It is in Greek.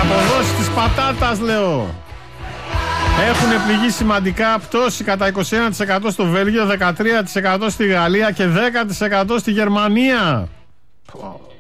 αποδόσεις της πατάτας, λέω. Έχουν πληγεί σημαντικά, πτώση κατά 21% στο Βέλγιο, 13% στη Γαλλία και 10% στη Γερμανία.